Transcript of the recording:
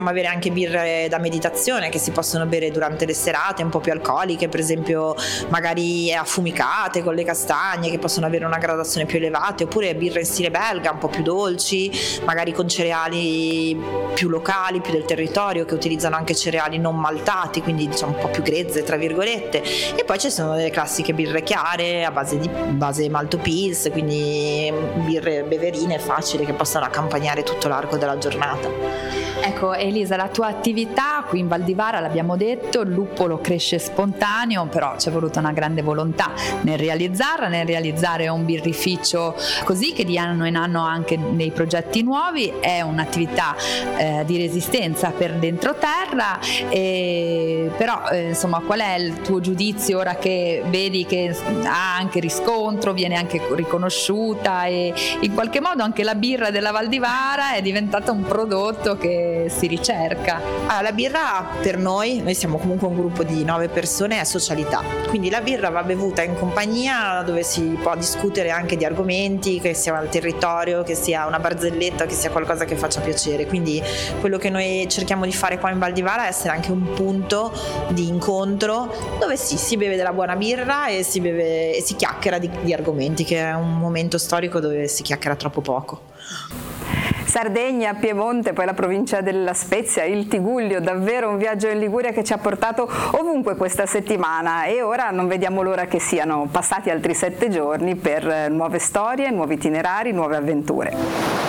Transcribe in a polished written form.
avere anche birre da meditazione che si possono bere durante le serate, un po' più alcoliche, per esempio magari affumicate con le castagne, che possono avere una gradazione più elevata, oppure birre in stile belga un po' più dolci, magari con cereali più locali, più del territorio, che utilizzano anche cereali non maltati, quindi diciamo un po' più grezze tra virgolette. E poi ci sono delle classiche birre chiare a base malto pils, quindi birre beverine facili che possono accompagnare tutto l'arco della giornata. Ecco Elisa, la tua attività qui in Val di Vara, l'abbiamo detto, il luppolo cresce spontaneo, però c'è voluta una grande volontà nel realizzare un birrificio così, che di anno in anno anche dei progetti nuovi. È un'attività di resistenza per dentro-terra, però insomma, qual è il tuo giudizio ora che vedi che ha anche riscontro, viene anche riconosciuta, e in qualche modo anche la birra della Val di Vara è diventata un prodotto che si ricerca? La birra per noi siamo comunque un gruppo di 9 persone, è socialità, quindi la birra va bevuta in compagnia, dove si può discutere anche di argomenti, che sia il territorio, che sia una barzelletta, che sia qualcosa che faccia piacere. Quindi quello che noi cerchiamo di fare qua in Val di Vara è essere anche un punto di incontro dove si beve della buona birra e si chiacchiera di argomenti, che è un momento storico dove si chiacchiera troppo poco. Sardegna, Piemonte, poi la provincia della Spezia, il Tigullio, davvero un viaggio in Liguria che ci ha portato ovunque questa settimana, e ora non vediamo l'ora che siano passati altri 7 giorni per nuove storie, nuovi itinerari, nuove avventure.